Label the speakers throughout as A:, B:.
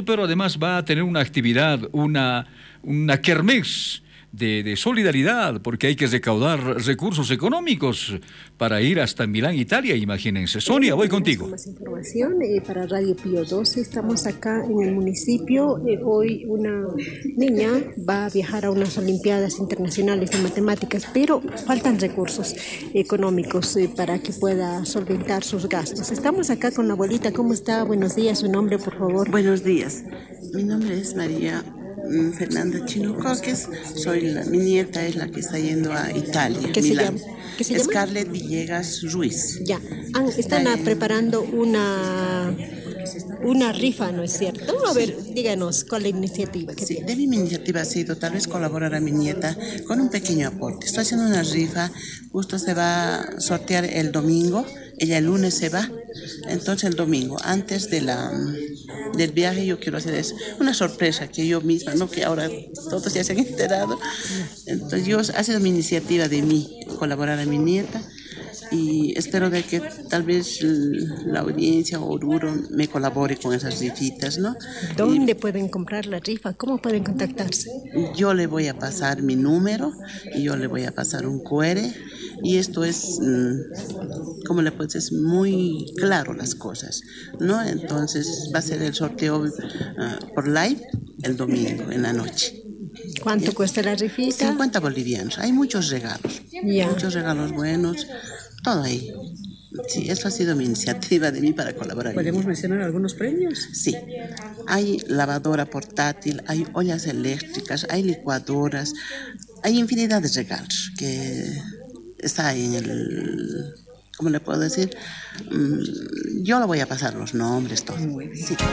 A: concierto, pero además va a tener una actividad, una kermés de solidaridad, porque hay que recaudar recursos económicos para ir hasta Milán, Italia, imagínense. Sonia, voy contigo.
B: Más información para Radio Pío 12. Estamos acá en el municipio. Hoy una niña va a viajar a unas Olimpiadas Internacionales de Matemáticas, pero faltan recursos económicos para que pueda solventar sus gastos. Estamos acá con la abuelita. ¿Cómo está? Buenos días. Su nombre, por favor.
C: Buenos días. Mi nombre es María Fernanda Chino Coques. Mi nieta es la que está yendo a Italia,
B: ¿Qué
C: Milán.
B: ¿Qué se llama?
C: Scarlett Villegas Ruiz.
B: Ya. Están preparando una rifa, ¿no es cierto? A ver, díganos, ¿cuál es la iniciativa?
C: Sí, mi iniciativa ha sido tal vez colaborar a mi nieta con un pequeño aporte. Estoy haciendo una rifa, justo se va a sortear el domingo, ella el lunes se va, entonces el domingo, antes del viaje, yo quiero hacer una sorpresa que yo misma, no que ahora todos ya se han enterado. Entonces ha sido mi iniciativa de mí, colaborar a mi nieta. Y espero de que tal vez la audiencia o Oruro me colabore con esas rifitas, ¿no?
B: ¿Dónde pueden comprar la rifa? ¿Cómo pueden contactarse?
C: Yo le voy a pasar mi número y yo le voy a pasar un QR. Y esto es, como le puedes, es muy claro las cosas, ¿no? Entonces va a ser el sorteo por live el domingo en la noche.
B: ¿Cuánto cuesta la rifita?
C: 50 bolivianos. Hay muchos regalos, muchos regalos buenos, todo ahí. Sí, eso ha sido mi iniciativa de mí para colaborar.
D: ¿Podemos mencionar algunos premios?
C: Sí, hay lavadora portátil, hay ollas eléctricas, hay licuadoras, hay infinidad de regalos que está ahí en el... ¿Cómo le puedo decir? Yo le voy a pasar los nombres, todo.
D: Muy bien.
C: Sí.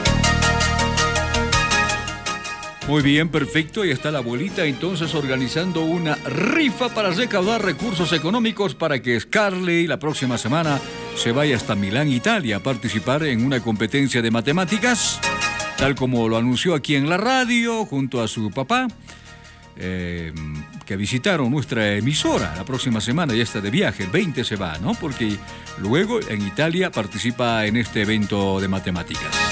A: Muy bien, perfecto. Ahí está la abuelita entonces organizando una rifa para recaudar recursos económicos para que Scarlett la próxima semana se vaya hasta Milán, Italia, a participar en una competencia de matemáticas, tal como lo anunció aquí en la radio junto a su papá, que visitaron nuestra emisora. La próxima semana ya está de viaje, el 20 se va, ¿no? Porque luego en Italia participa en este evento de matemáticas.